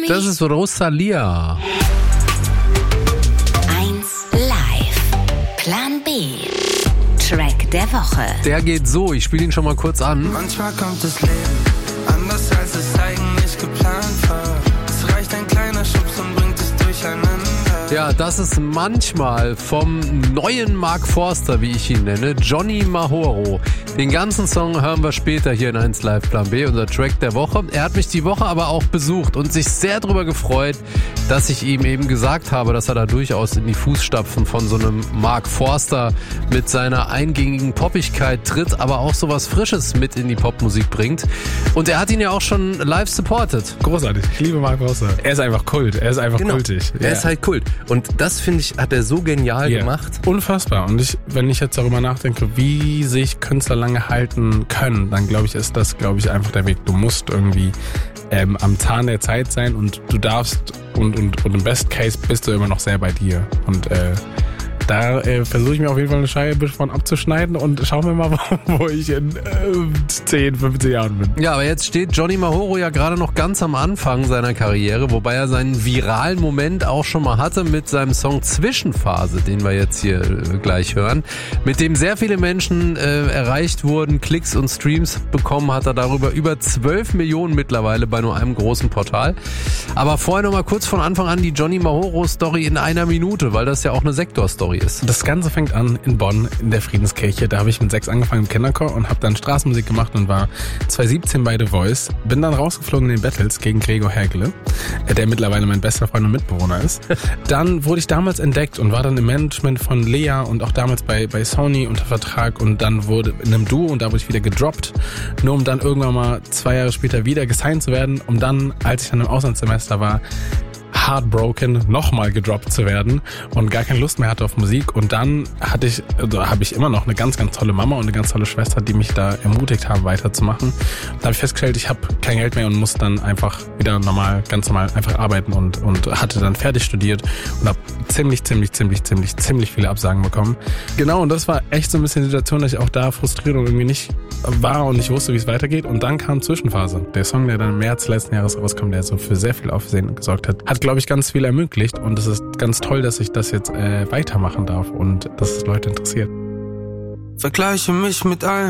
Das ist Rosalia. 1 Live. Plan B. Track der Woche. Der geht so, ich spiele ihn schon mal kurz an. Manchmal kommt das Leben anders, als es eigentlich geplant war. Es reicht ein kleiner Schubs und bringt es durcheinander. Ja, das ist manchmal vom neuen Mark Forster, wie ich ihn nenne, Johnny Mahoro. Den ganzen Song hören wir später hier in 1 Live Plan B, unser Track der Woche. Er hat mich die Woche aber auch besucht und sich sehr darüber gefreut, dass ich ihm eben gesagt habe, dass er da durchaus in die Fußstapfen von so einem Mark Forster mit seiner eingängigen Poppigkeit tritt, aber auch sowas Frisches mit in die Popmusik bringt. Und er hat ihn ja auch schon live supported. Großartig, ich liebe Mark Forster. Er ist einfach Kult, er ist einfach kultig. Er ist halt Kult. Und das, finde ich, hat er so genial gemacht. Unfassbar. Und wenn ich jetzt darüber nachdenke, wie sich Künstler lange halten können, dann ist das einfach der Weg. Du musst irgendwie am Zahn der Zeit sein und du darfst und im Best Case bist du immer noch sehr bei dir. Und da versuche ich mir auf jeden Fall eine Scheibe von abzuschneiden und schauen wir mal, wo ich in 10, 15 Jahren bin. Ja, aber jetzt steht Johnny Mahoro ja gerade noch ganz am Anfang seiner Karriere, wobei er seinen viralen Moment auch schon mal hatte mit seinem Song Zwischenphase, den wir jetzt hier gleich hören, mit dem sehr viele Menschen erreicht wurden, Klicks und Streams bekommen hat er darüber über 12 Millionen mittlerweile bei nur einem großen Portal. Aber vorher noch mal kurz von Anfang an die Johnny Mahoro-Story in einer Minute, weil das ja auch eine Sektorstory ist. Das Ganze fängt an in Bonn in der Friedenskirche. Da habe ich mit 6 angefangen im Kinderchor und habe dann Straßenmusik gemacht und war 2017 bei The Voice. Bin dann rausgeflogen in den Battles gegen Gregor Hägele, der mittlerweile mein bester Freund und Mitbewohner ist. Dann wurde ich damals entdeckt und war dann im Management von Lea und auch damals bei Sony unter Vertrag und dann wurde in einem Duo und da wurde ich wieder gedroppt, nur um dann irgendwann mal 2 Jahre später wieder gesigned zu werden, um dann, als ich dann im Auslandssemester war, heartbroken nochmal gedroppt zu werden und gar keine Lust mehr hatte auf Musik. Und dann habe ich immer noch eine ganz, ganz tolle Mama und eine ganz tolle Schwester, die mich da ermutigt haben, weiterzumachen. Da habe ich festgestellt, ich habe kein Geld mehr und muss dann einfach wieder ganz normal einfach arbeiten und hatte dann fertig studiert und habe ziemlich viele Absagen bekommen. Genau, und das war echt so ein bisschen die Situation, dass ich auch da frustriert und irgendwie nicht war und nicht wusste, wie es weitergeht. Und dann kam Zwischenphase. Der Song, der dann im März letzten Jahres rauskam, der so für sehr viel Aufsehen gesorgt hat glaube ich, ganz viel ermöglicht und es ist ganz toll, dass ich das jetzt weitermachen darf und dass es Leute interessiert. Vergleiche mich mit allen